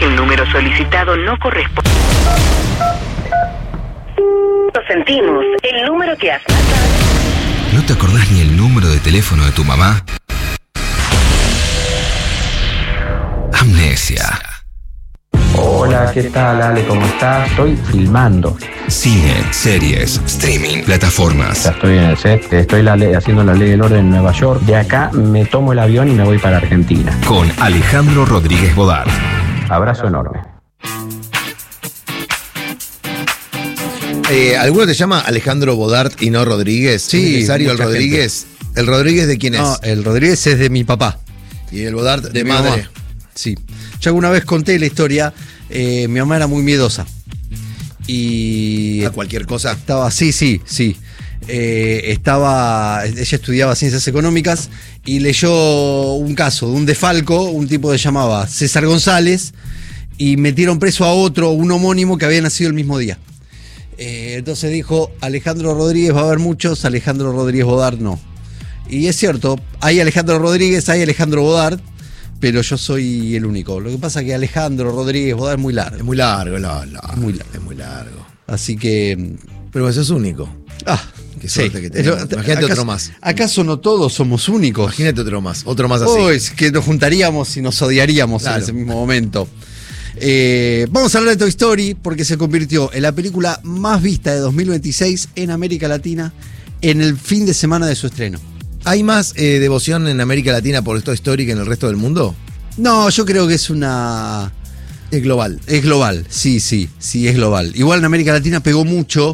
El número solicitado no corresponde. Lo sentimos. El número que has marcado. ¿No te acordás ni el número de teléfono de tu mamá? Amnesia. Hola, ¿qué tal, Ale? ¿Cómo estás? Estoy filmando. Cine, series, streaming, plataformas. Ya estoy en el set, estoy haciendo la ley del orden en Nueva York. De acá me tomo el avión y me voy para Argentina. Con Alejandro Rodríguez Bodart. Abrazo enorme. ¿Alguno te llama Alejandro Bodart y no Rodríguez? Sí, ¿Es necesario el Rodríguez? ¿El Rodríguez de quién es? No, el Rodríguez es de mi papá. ¿Y el Bodart de mi madre? mamá. Sí. Yo alguna vez conté la historia. Mi mamá era muy miedosa. Y. ¿A cualquier cosa? Sí. Ella estudiaba ciencias económicas y leyó un caso de un defalco, un tipo que se llamaba César González, y metieron preso a otro, un homónimo que había nacido el mismo día. Entonces dijo, Alejandro Rodríguez va a haber muchos, Alejandro Rodríguez Bodart no. Y es cierto, hay Alejandro Rodríguez, hay Alejandro Bodart, pero yo soy el único. Lo que pasa es que Alejandro Rodríguez Bodart es muy largo. Es muy largo, Es muy largo. Es muy largo. Así que... Pero eso es único. Qué suerte que tenemos. Imagínate otro más. ¿Acaso no todos somos únicos? Imagínate otro más así. Es que nos juntaríamos y nos odiaríamos en ese mismo momento. Vamos a hablar de Toy Story porque se convirtió en la película más vista de 2026 en América Latina en el fin de semana de su estreno. ¿Hay más devoción en América Latina por Toy Story que en el resto del mundo? No, yo creo que es una... Es global. Es global, sí, es global. Igual en América Latina pegó mucho.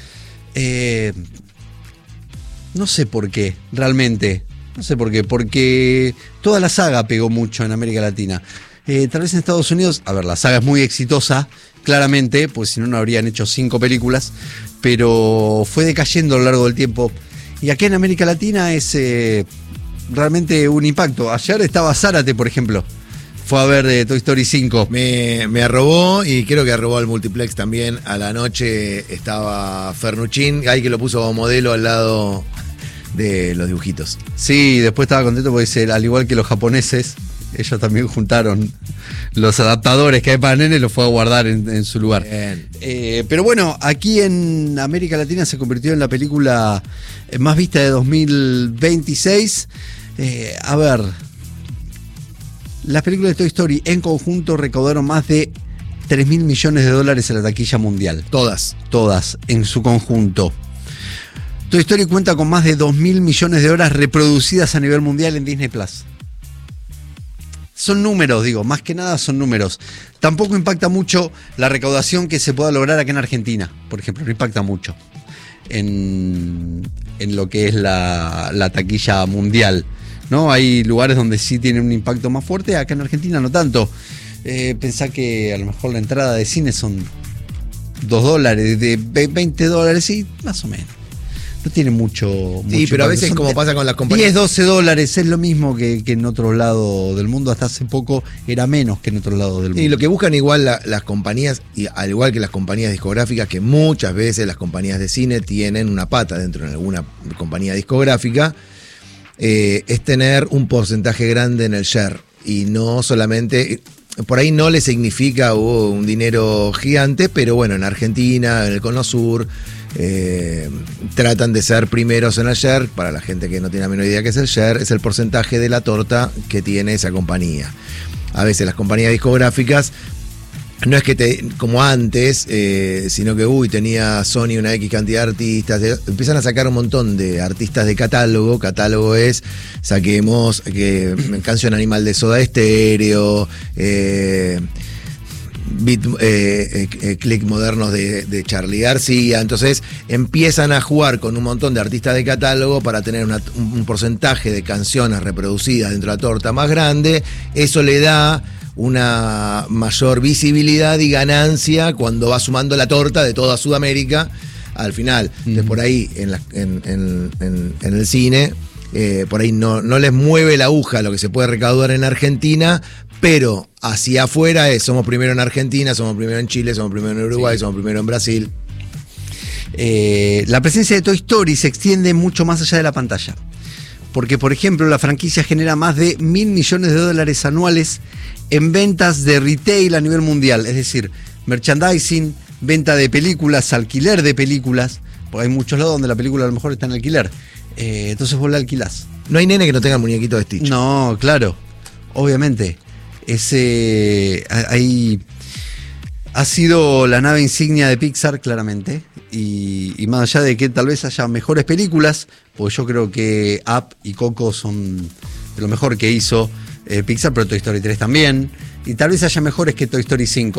No sé por qué, realmente. No sé por qué, porque toda la saga pegó mucho en América Latina. Tal vez en Estados Unidos, a ver, la saga es muy exitosa, claramente, pues si no, no habrían hecho 5 películas, pero fue decayendo a lo largo del tiempo. Y aquí en América Latina es realmente un impacto. Ayer estaba Zárate, por ejemplo. Fue a ver Toy Story 5. Me arrobó y creo que arrobó al multiplex también. A la noche estaba Fernuchin, ahí que lo puso como modelo al lado de los dibujitos. Sí, después estaba contento porque al igual que los japoneses, ellos también juntaron los adaptadores que hay para nene, los fue a guardar en su lugar. Pero bueno, aquí en América Latina se convirtió en la película más vista de 2026. A ver, las películas de Toy Story en conjunto recaudaron más de 3.000 millones de dólares en la taquilla mundial. Todas en su conjunto. Toy Story cuenta con más de 2.000 millones de horas reproducidas a nivel mundial en Disney Plus. Son números, más que nada son números. Tampoco impacta mucho la recaudación que se pueda lograr acá en Argentina, por ejemplo, no impacta mucho en lo que es la taquilla mundial, ¿no? Hay lugares donde sí tienen un impacto más fuerte, acá en Argentina no tanto. Pensá que a lo mejor la entrada de cine son $2, de $20, sí, más o menos. No tiene mucho. Sí, pero a veces, como pasa con las compañías. $10-12 es lo mismo que en otro lado del mundo. Hasta hace poco era menos que en otro lado del mundo. Y lo que buscan igual las compañías, y al igual que las compañías discográficas, que muchas veces las compañías de cine tienen una pata dentro de alguna compañía discográfica, es tener un porcentaje grande en el share. Y no solamente. Por ahí no le significa un dinero gigante, pero bueno, en Argentina, en el Cono Sur. Tratan de ser primeros en el share. Para la gente que no tiene la menor idea qué es el share, es el porcentaje de la torta que tiene esa compañía. A veces las compañías discográficas no es que como antes, sino que tenía Sony una X cantidad de artistas, empiezan a sacar un montón de artistas de catálogo. Catálogo es, saquemos Canción Animal de Soda Stereo, click modernos de Charly García. Entonces empiezan a jugar con un montón de artistas de catálogo para tener un porcentaje de canciones reproducidas dentro de la torta más grande. Eso le da una mayor visibilidad y ganancia cuando va sumando la torta de toda Sudamérica al final. Entonces por ahí en el cine por ahí no les mueve la aguja lo que se puede recaudar en Argentina, pero hacia afuera somos primero en Argentina, somos primero en Chile, somos primero en Uruguay, somos primero en Brasil. La presencia de Toy Story se extiende mucho más allá de la pantalla. porque, por ejemplo, la franquicia genera más de $1.000 millones anuales en ventas de retail a nivel mundial, es decir, merchandising, venta de películas, alquiler de películas, porque hay muchos lados donde la película a lo mejor está en alquiler, entonces vos la alquilás. No hay nene que no tenga el muñequito de Stitch. No, claro, obviamente. Ahí ha sido la nave insignia de Pixar, claramente, y más allá de que tal vez haya mejores películas, porque yo creo que Up y Coco son de lo mejor que hizo Pixar, pero Toy Story 3 también, y tal vez haya mejores que Toy Story 5.